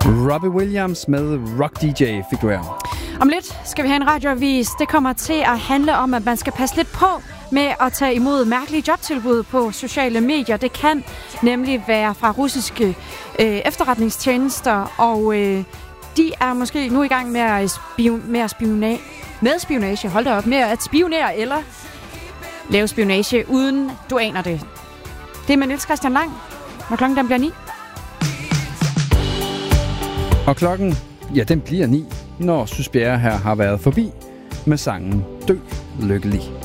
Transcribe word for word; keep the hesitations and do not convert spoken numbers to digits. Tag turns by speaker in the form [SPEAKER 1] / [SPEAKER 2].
[SPEAKER 1] Robbie Williams med Rock D J fik du her.
[SPEAKER 2] Om lidt skal vi have en radioavis. Det kommer til at handle om, at man skal passe lidt på med at tage imod mærkelige jobtilbud på sociale medier. Det kan nemlig være fra russiske øh, efterretningstjenester, og øh, de er måske nu i gang med at, spion- med, at spionage, med spionage, hold da op, med at spionere eller lave spionage, uden du aner det. Det er med Niels Christian Lang, når klokken den bliver ni.
[SPEAKER 1] Og klokken, ja, den bliver ni, når Sys Bjerre her har været forbi med sangen Dø Lykkelig.